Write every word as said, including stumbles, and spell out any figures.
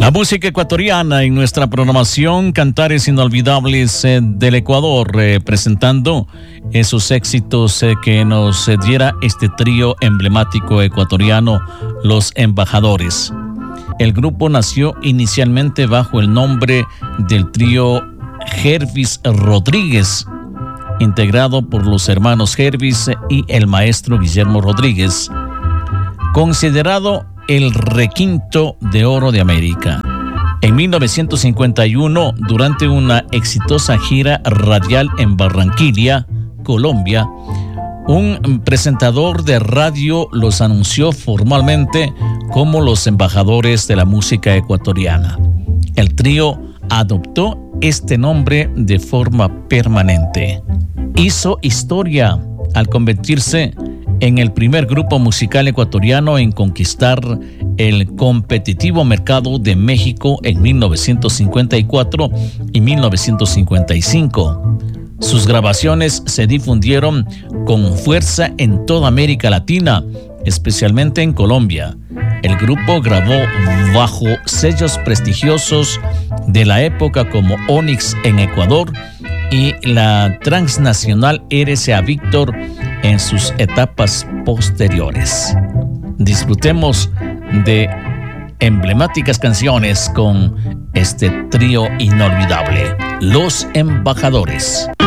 La música ecuatoriana en nuestra programación, Cantares Inolvidables eh, del Ecuador, eh, presentando esos éxitos eh, que nos eh, diera este trío emblemático ecuatoriano, Los Embajadores. El grupo nació inicialmente bajo el nombre del trío Jervis Rodríguez, integrado por los hermanos Jervis y el maestro Guillermo Rodríguez, considerado el requinto de oro de América. En mil novecientos cincuenta y uno, durante una exitosa gira radial en Barranquilla, Colombia, un presentador de radio los anunció formalmente como los embajadores de la música ecuatoriana. El trío adoptó este nombre de forma permanente. Hizo historia al convertirse en el primer grupo musical ecuatoriano en conquistar el competitivo mercado de México en mil novecientos cincuenta y cuatro y mil novecientos cincuenta y cinco. Sus grabaciones se difundieron con fuerza en toda América Latina, especialmente en Colombia. El grupo grabó bajo sellos prestigiosos de la época como Onyx en Ecuador y la transnacional R C A Víctor en sus etapas posteriores. Disfrutemos de emblemáticas canciones con este trío inolvidable, Los Embajadores.